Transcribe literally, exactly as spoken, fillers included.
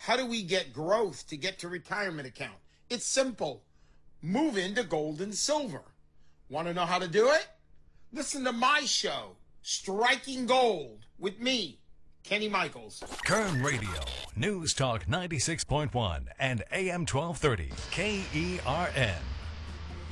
How do we get growth to get to retirement account? It's simple. Move into gold and silver. Want to know how to do it? Listen to my show, Striking Gold, with me, Kenny Michaels. Kern Radio, News Talk ninety-six point one and A M twelve thirty, K E R N.